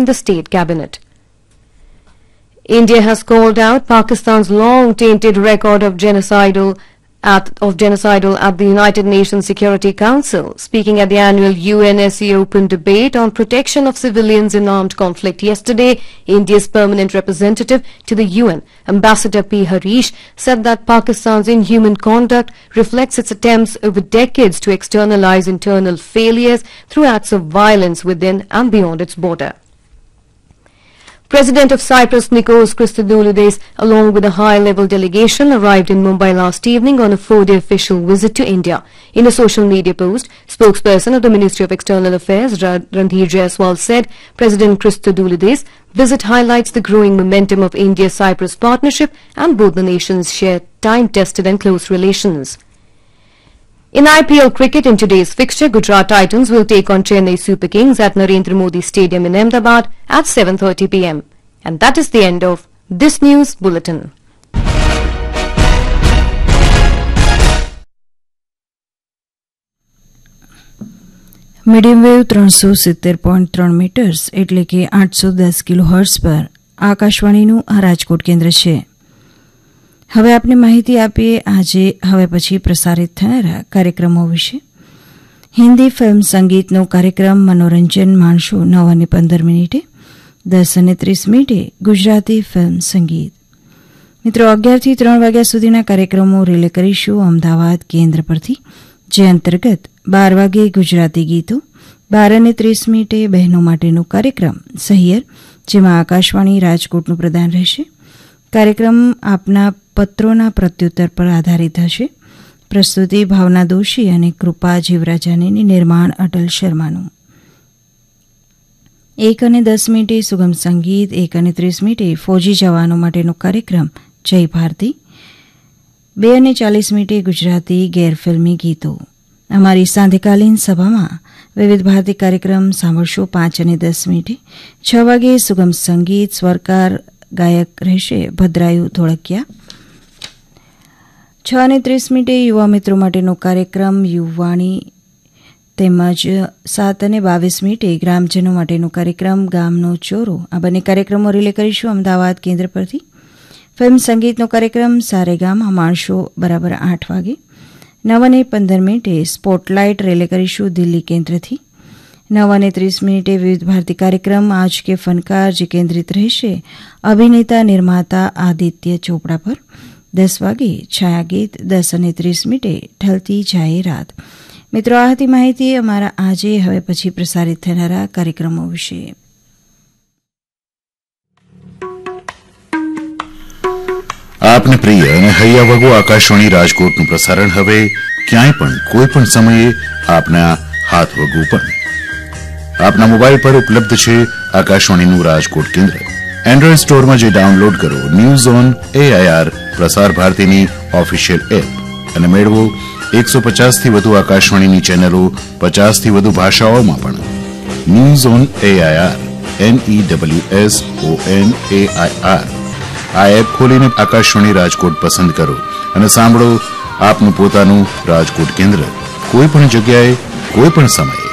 the state cabinet. India has called out Pakistan's long-tainted record of genocidal at the United Nations Security Council. Speaking at the annual UNSC Open Debate on protection of civilians in armed conflict yesterday, India's permanent representative to the UN, Ambassador P. Harish, said that Pakistan's inhuman conduct reflects its attempts over decades to externalize internal failures through acts of violence within and beyond its border. President of Cyprus Nikos Christodoulidis, along with a high-level delegation, arrived in Mumbai last evening on a 4-day official visit to India. In a social media post, spokesperson of the Ministry of External Affairs, Randhir Jaiswal, said President Christodoulidis' visit highlights the growing momentum of India-Cyprus partnership and both the nations share time-tested and close relations. In IPL cricket, in today's fixture, Gujarat Titans will take on Chennai Super Kings at Narendra Modi Stadium in Ahmedabad at 7:30 p.m. And that is the end of this news bulletin. Medium wave 370.3 metres એટલે કે 810 kilohertz પર આકાશવાણીનું આ રાજકોટ કેન્દ્ર છે. હવે આપણે માહિતી આપીએ આજે હવે પછી પ્રસારિત થનારા કાર્યક્રમો વિશે. હિન્દી ફિલ્મ સંગીતનો કાર્યક્રમ મનોરંજન માણશો 9:15 10:30 ગુજરાતી ફિલ્મ સંગીત. મિત્રો 11 થી 3 વાગ્યા સુધીના કાર્યક્રમો રિલે કરીશું અમદાવાદ કેન્દ્ર પરથી, જે અંતર્ગત 12 વાગે ગુજરાતી ગીતો, 12:30 બહેનો માટેનો કાર્યક્રમ સહિયર, જેમાં આકાશવાણી રાજકોટનું પ્રદાન રહેશે. કાર્યક્રમ આપના પત્રોના પ્રત્યુત્તર પર આધારિત હશે. પ્રસ્તુતિ ભાવના દોશી અને કૃપા જીવરાજાની, નિર્માણ અટલ શર્માનું. 1:10 સુગમ સંગીત, 1:30 ફૌજી જવાનો માટેનો કાર્યક્રમ જય ભારતી, 2:40 ગુજરાતી ગેરફિલ્મી ગીતો. અમારી સાંધ્યકાલીન સભામાં વિવિધ ભારતી કાર્યક્રમ સાંભળશો 5:10. 6 વાગે સુગમ સંગીત, સ્વરકાર ગાયક રહેશે ભદ્રાયુ ધોળકિયા. 6:30 યુવા મિત્રો માટેનો કાર્યક્રમ યુવાણી, તેમજ 7:22 ગ્રામજનો માટેનો કાર્યક્રમ ગામનો ચોરો. આ બંને કાર્યક્રમો રિલે કરીશું અમદાવાદ કેન્દ્ર પરથી. ફિલ્મ સંગીતનો કાર્યક્રમ સારેગામા માણશો બરાબર 8 વાગે. 9:15 સ્પોટલાઇટ રિલે કરીશું દિલ્હી કેન્દ્રથી. 9:30 વિવિધ ભારતી કાર્યક્રમ આજ કે ફનકાર, જે કેન્દ્રિત રહેશે અભિનેતા નિર્માતા આદિત્ય ચોપડા પર. 10 વાગે છાયા ગીત, 10:30 ઢલતી જાય રાત. મિત્રો, આ હતી માહિતી અમારા આજે હવે પછી પ્રસારિત થનારા કાર્યક્રમો વિશે. આપને પ્રિય અને હૈયા વગો આકાશવાણી રાજકોટનું પ્રસારણ હવે ક્યાંય પણ કોઈ પણ સમયે આપના હાથ વગો પણ આપના મોબાઈલ પર ઉપલબ્ધ છે આકાશવાણીનું રાજકોટ કેન્દ્ર. એન્ડ્રોઈડ સ્ટોરમાં જે ડાઉનલોડ કરો ન્યૂઝ ઓન AIR પ્રસાર ભારતીની ઓફિશિયલ એપ અને મેળવો 150 થી વધુ આકાશવાણીની ચેનલો 50 થી વધુ ભાષાઓમાં પણ. ન્યૂઝ ઓન AIR NEWSONAIR આ એપ ખોલીને આકાશવાણી રાજકોટ પસંદ કરો અને સાંભળો આપનું પોતાનું રાજકોટ કેન્દ્ર કોઈ પણ જગ્યાએ કોઈ પણ સમયે.